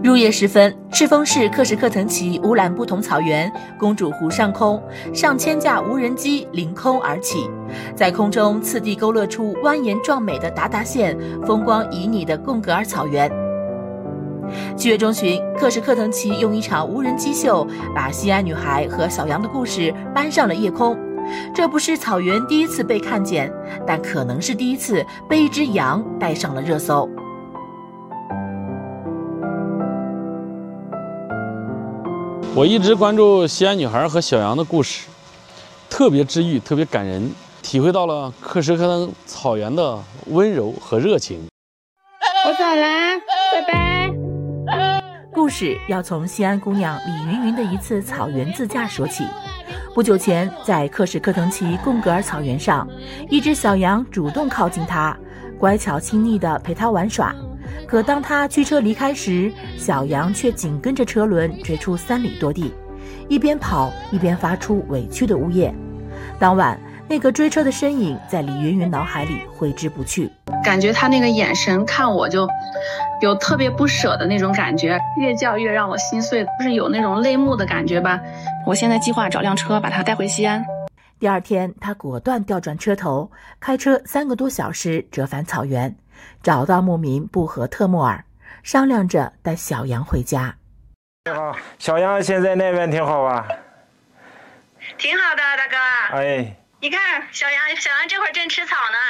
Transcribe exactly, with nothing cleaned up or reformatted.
入夜时分，赤峰市克什克腾旗乌兰布统草原公主湖上空，上千架无人机凌空而起，在空中次第勾勒出蜿蜒壮美的达达县、风光旖旎的贡格尔草原。七月中旬，克什克腾旗用一场无人机秀，把西安女孩和小羊的故事搬上了夜空。这不是草原第一次被看见，但可能是第一次被一只羊带上了热搜。 我一直关注西安女孩和小羊的故事，特别治愈，特别感人，体会到了克什克腾草原的温柔和热情。 我走啦，拜拜。 故事要从西安姑娘李云云的一次草原自驾说起。不久前，在克什克腾旗贡格尔草原上，一只小羊主动靠近她，乖巧亲昵地陪她玩耍。可当他驱车离开时，小羊却紧跟着车轮追出三里多地，一边跑一边发出委屈的呜咽。当晚，那个追车的身影在李云云脑海里挥之不去， 感觉他那个眼神看我就有特别不舍的那种感觉，越叫越让我心碎，就是有那种泪目的感觉吧。 我现在计划找辆车把他带回西安。 第二天，他果断调转车头，开车三个多小时折返草原，找到牧民布和特木尔，商量着带小羊回家。 好，小羊现在那边挺好吧？ 挺好的，大哥。 哎， 你看，小羊，小羊这会儿正吃草呢。